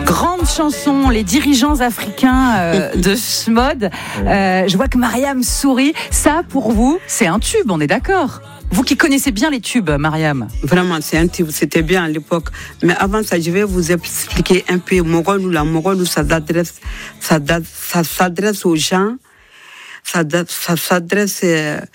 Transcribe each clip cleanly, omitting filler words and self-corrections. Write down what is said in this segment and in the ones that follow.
Grande chanson, les dirigeants africains de Shmod. Je vois que Mariam sourit. Ça, pour vous, c'est un tube, on est d'accord? Vous qui connaissez bien les tubes, Mariam. Vraiment, c'est un tube, c'était bien à l'époque. Mais avant ça, je vais vous expliquer un peu Mogolou. La Mogolou, ça s'adresse aux gens. Ça s'adresse...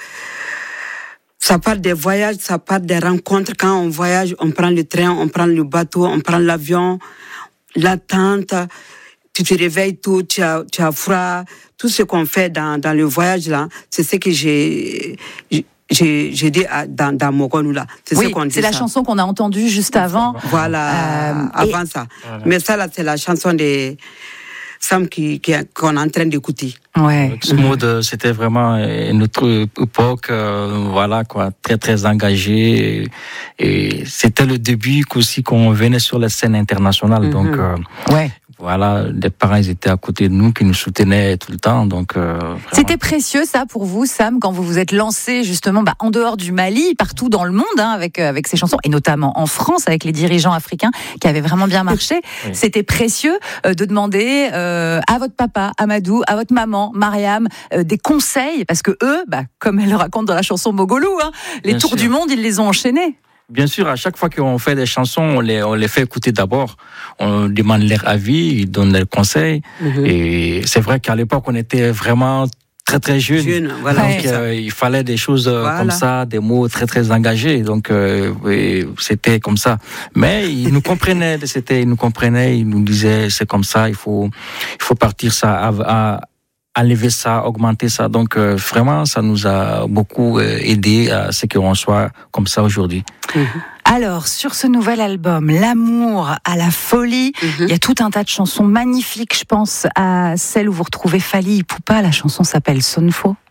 ça parle des voyages, ça parle des rencontres. Quand on voyage, on prend le train, on prend le bateau, on prend l'avion, l'attente. Tu te réveilles tôt, tu as froid. Tout ce qu'on fait dans le voyage, là, c'est ce que j'ai dit dans Mogolou, là. C'est ce qu'on dit. C'est la chanson qu'on a entendue juste avant. Voilà, avant ça. Voilà. Mais ça, là, c'est la chanson des Sam qu'on est en train d'écouter. Ouais. Shmod, c'était vraiment une autre époque, voilà quoi, très très engagé. Et c'était le début aussi qu'on venait sur la scène internationale. Donc, ouais. Voilà, les parents ils étaient à côté de nous, qui nous soutenaient tout le temps. Donc, c'était précieux ça pour vous, Sam, quand vous vous êtes lancé justement en dehors du Mali, partout dans le monde, avec ces chansons, et notamment en France avec les dirigeants africains qui avaient vraiment bien marché. Oui. C'était précieux de demander à votre papa, Amadou, à votre maman, Mariam, des conseils, parce que eux, comme elle le raconte dans la chanson Mogolou, les tours du monde, ils les ont enchaînés. Bien sûr, à chaque fois qu'on fait des chansons, on les fait écouter d'abord. On demande leur avis, ils donnent leurs conseils. Et c'est vrai qu'à l'époque, on était vraiment très très jeunes. Voilà. Donc il fallait des choses comme ça, des mots très très engagés. Donc c'était comme ça. Mais ils nous comprenaient. Ils nous disaient c'est comme ça. Il faut partir ça enlever ça, augmenter ça. Donc, vraiment, ça nous a beaucoup aidé à ce qu'on soit comme ça aujourd'hui. Alors, sur ce nouvel album, L'amour à la folie, il y a tout un tas de chansons magnifiques. Je pense à celle où vous retrouvez Fally Ipupa. La chanson s'appelle Sonfo.